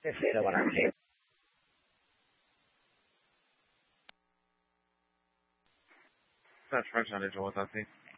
Stasera volante. That's French on it, what's that thing?